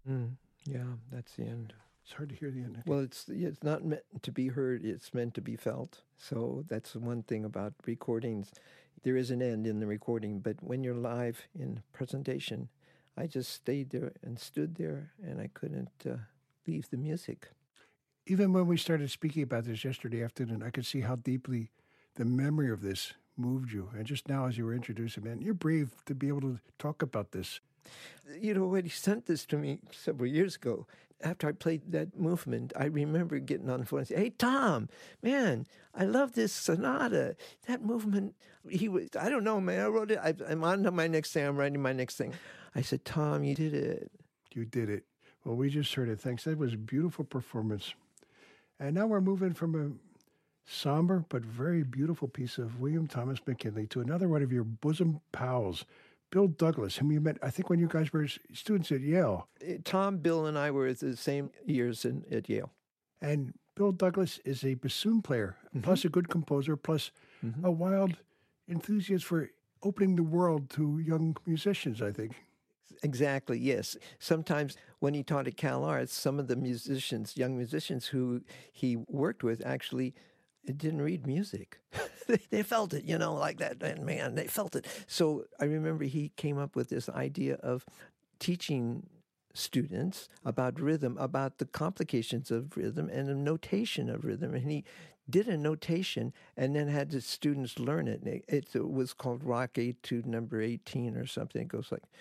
Yeah, that's the end. It's hard to hear the end. Well, it's not meant to be heard, it's meant to be felt. So that's one thing about recordings. There is an end in the recording, but when you're live in presentation, I just stayed there and stood there, and I couldn't leave the music. Even when we started speaking about this yesterday afternoon, I could see how deeply the memory of this moved you. And just now, as you were introducing, man, you're brave to be able to talk about this. You know, when he sent this to me several years ago, after I played that movement, I remember getting on the phone and saying, "Hey, Tom, man, I love this sonata. That movement," I don't know, man, I wrote it. I'm on to my next thing. I'm writing my next thing. I said, "Tom, you did it." You did it. Well, we just heard it. Thanks. That was a beautiful performance. And now we're moving from a somber but very beautiful piece of William Thomas McKinley to another one of your bosom pals, Bill Douglas, whom you met, I think, when you guys were students at Yale. Tom, Bill, and I were at the same years at Yale. And Bill Douglas is a bassoon player, plus a good composer, plus a wild enthusiast for opening the world to young musicians, I think. Exactly, yes. Sometimes when he taught at Cal Arts, some of the musicians, young musicians who he worked with, actually didn't read music. They felt it, like that. And man, they felt it. So I remember he came up with this idea of teaching students about rhythm, about the complications of rhythm and the notation of rhythm. And he did a notation and then had the students learn it. It was called Rock Etude number 18 or something. It goes like,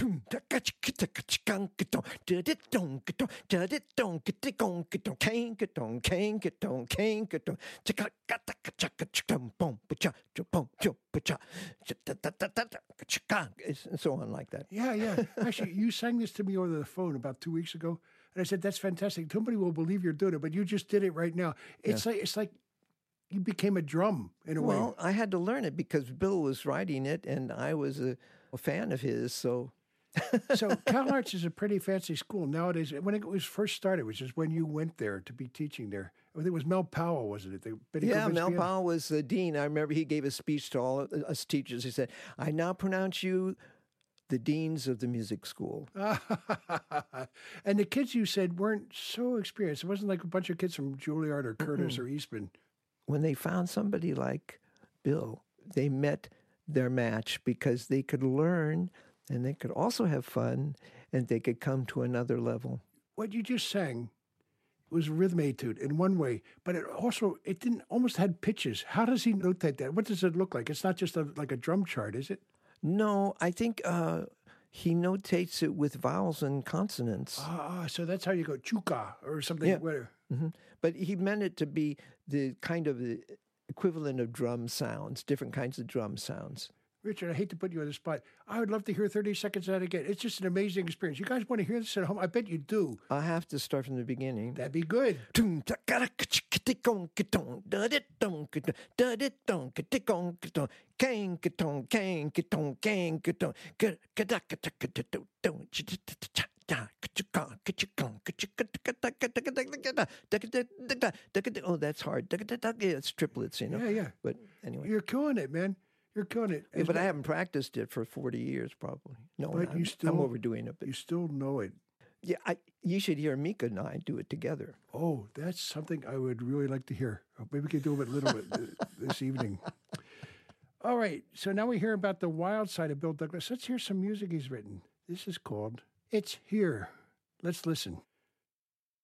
and so on like that. Yeah. Actually, you sang this to me over the phone about 2 weeks ago. And I said, that's fantastic. Nobody will believe you're doing it, but you just did it right now. It's like you became a drum in a way. Well, I had to learn it because Bill was writing it, and I was a fan of his, so... So Cal Arts is a pretty fancy school nowadays. When it was first started, which is when you went there to be teaching there, I think it was Mel Powell, wasn't it? Mel Powell was the dean. I remember he gave a speech to all us teachers. He said, "I now pronounce you the deans of the music school." And the kids, you said, weren't so experienced. It wasn't like a bunch of kids from Juilliard or Curtis or Eastman. When they found somebody like Bill, they met their match because they could learn and they could also have fun and they could come to another level. What you just sang was rhythm etude in one way, but it didn't almost had pitches. How does he notate that? What does it look like? It's not just like a drum chart, is it? No, I think he notates it with vowels and consonants. So that's how you go chuka or something. Yeah. But he meant it to be the kind of the equivalent of drum sounds, different kinds of drum sounds. Richard, I hate to put you on the spot. I would love to hear 30 seconds of that again. It's just an amazing experience. You guys want to hear this at home? I bet you do. I have to start from the beginning. That'd be good. Oh, that's hard. It's triplets, Yeah. But anyway. You're killing it, man. You're killing it. Yeah, but I haven't practiced it for 40 years, probably. No, but I'm overdoing it. But you still know it. Yeah, you should hear Mika and I do it together. Oh, that's something I would really like to hear. Maybe we could do it a little bit this evening. All right, so now we hear about the wild side of Bill Douglas. Let's hear some music he's written. This is called It's Here. Let's listen.